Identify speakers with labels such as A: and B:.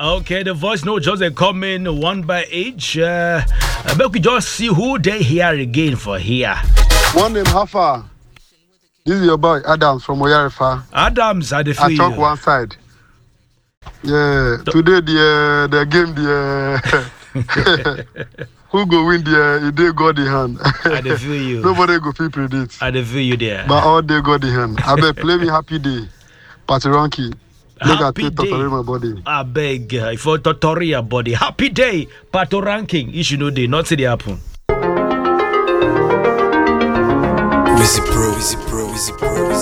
A: Okay, the voice note just coming one by each. But we just see who they here again for here.
B: One name Hafa. This is your boy Adams from Oyarifa.
A: Adams, I
B: I talk one side. Yeah, today the game who go win they got the hand.
A: I feel you.
B: Nobody go feel predict.
A: I feel you there.
B: But all they got the hand. I bet play me happy day. Patironki.
A: Happy day.
B: My body.
A: I beg for Totoria body. Happy day. Pato ranking. You should know they not see the happen.
C: Easy pro.